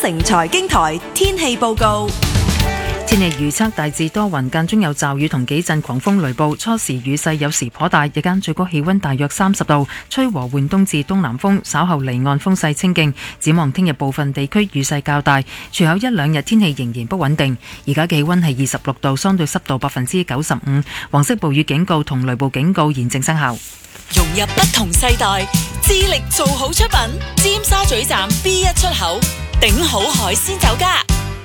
城財經台天氣報告。 天氣預測大致多雲，間中有驟雨同幾陣狂風雷暴，初時雨勢有時頗大，日間最高氣溫大約30度，吹和緩東至東南風，稍後離岸風勢清勁。展望聽日部分地區雨勢較大，隨後一兩日天氣仍然不穩定。而家氣溫係26度，相對濕度95%，黃色暴雨警告同雷暴警告現正生效。 融入不同世代，致力做好出品。尖沙咀站 B1 出口，頂好海鮮酒家。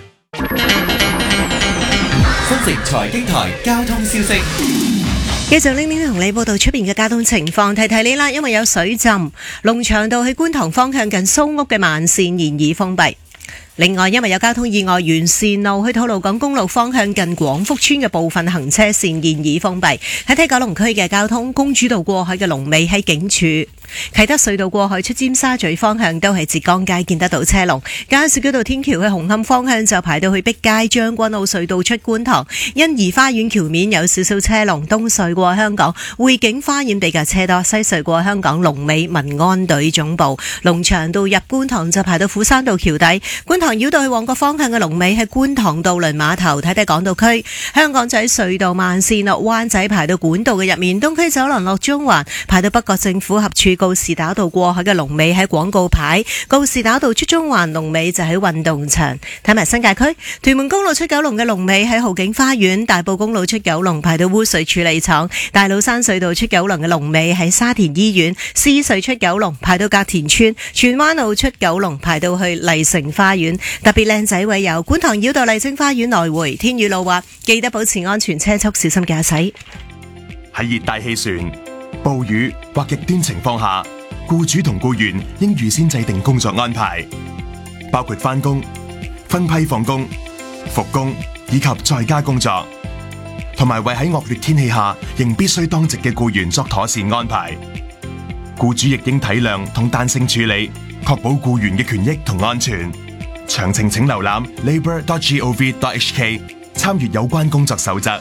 新城財經台交通消息， 繼續拎同你報道出邊嘅交通情況，提提你啦，因為有水浸，龍翔道去觀塘方向近蘇屋嘅慢線現已封閉。另外，因為有交通意外，沿線路去吐露港公路方向近廣福村嘅部分行車線現已封閉。睇九龍區嘅交通，公主道過海嘅龍尾喺警署，啟德隧道過海出尖沙咀方向都係浙江街見得到車龍。加士居道天橋去紅磡方向就排到去碧街，將軍澳隧道出觀塘，欣怡花園橋面有少少車龍。東隧過香港匯景花園比較車多，西隧過香港龍尾民安隊總部。龍翔道入觀塘就排到斧山道橋底，觀塘繞道去旺角方向嘅龍尾喺觀塘渡輪碼頭。睇港島區香港仔隧道慢線落灣仔排到管道嘅入面，東區走廊落中環排到北角政府合署，告士打道過海嘅龍尾喺廣告牌，告士打道出中環龍尾就喺運動場。睇埋新界區屯門公路出九龍嘅龍尾喺豪景花園，大埔公路出九龍排到污水處理廠，大老山隧道出九龍嘅龍尾喺沙田醫院，獅隧出九龍排到隔田村，荃灣路出九龍排到去麗城花園。特別靚仔位有觀塘繞道麗晶花園來回。天雨路滑，記得保持安全車速，小心駕駛。 喺熱帶氣旋、暴雨或極端情況下，僱主同僱員應預先制定工作安排，包括返工、分批放工、復工以及在家工作，同埋為喺惡劣天氣下仍必須當值嘅僱員作妥善安排。僱主亦應體諒同彈性處理，確保僱員嘅權益同安全。詳情請瀏覽 labour.gov.hk 參閱有關工作守則。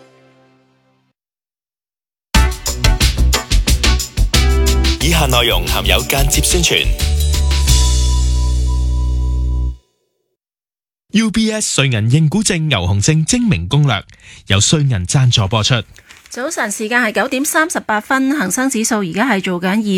以下內容含有間接宣傳。UBS 瑞銀認股證牛熊證精明攻略，由瑞銀贊助播出。 早晨時間係9點38分，恒生指數而家係做緊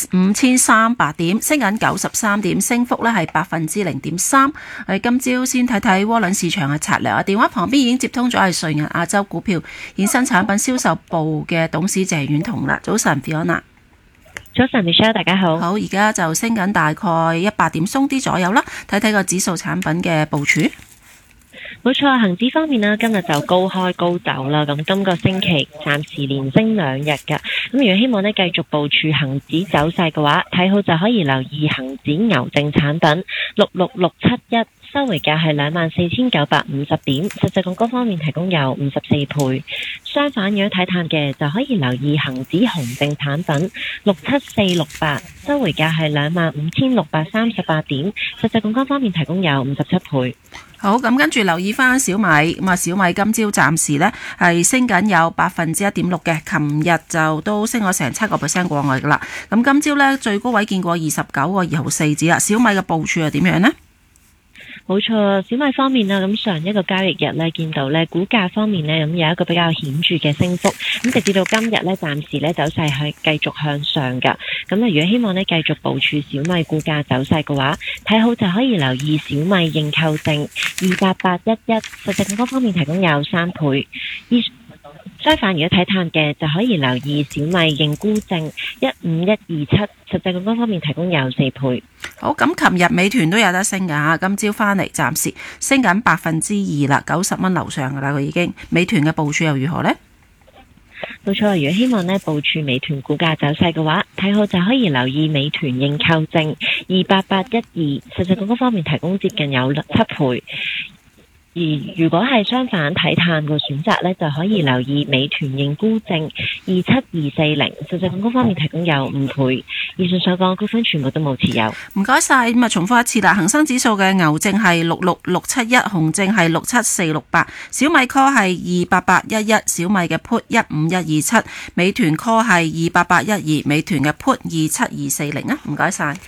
25,300點，升緊93點，升幅咧係0.3%。我哋今朝先睇睇窩輪市場嘅策略啊。電話旁邊已經接通咗係瑞銀亞洲股票衍生產品銷售部嘅董事謝婉彤啦。早晨 Fiona。 早晨 Michelle， 大家好。 好，而家就升緊大概100點鬆啲左右啦。睇睇個指數產品嘅部署。 冇錯，恒指方面啦，今日就高開高走啦。咁今個星期暫時連升2日㗎。咁如果希望呢繼續部署恒指走勢嘅話，睇好就可以留意恒指牛證產品66671，收回價係24,950點，實際槓桿方面提供有54倍。相反，如果睇淡嘅就可以留意恒指熊證產品67468，收回價係25,638點，實際槓桿方面提供有57倍。 好，咁跟住留意翻小米，咁啊小米今朝暫時呢係升緊有1.6%嘅，琴日就都升咗成7% 過外噶啦。咁今朝呢最高位見過29個2毫4子啦。小米嘅部署係點樣呢？ 冇錯，小米方面啦，咁上一個交易日呢，見到呢股價方面呢，咁有一個比較顯著嘅升幅，咁直至到今日呢，暫時呢走勢係繼續向上噶。咁如果希望呢繼續部署小米股價走勢嘅話，睇好就可以留意小米認購證28811，實際槓桿方面提供有3倍。相反，如果睇淡嘅就可以留意小米認沽證15127，實際槓桿方面提供有4倍。 好，咁琴日美團都有得升㗎，今朝翻嚟暫時升緊2%啦，90蚊樓上㗎啦，佢已經。美團嘅部署又如何呢？ 冇錯，如果希望呢部署美團股價走勢嘅話，睇好就可以留意美團認購證28812，實際槓桿方面提供接近有7倍。而如果係相反睇淡個選擇呢，就可以留意美團認沽證27240，實際槓桿方面提供有5倍。以上所講股份全部都冇持有。 唔該晒，咁啊重複一次啦，恒生指數嘅牛證係66671，熊證係67468，小米 call 係28811，小米嘅 put 15127，美團 call 係28812，美團嘅 put 27240啊，唔該晒。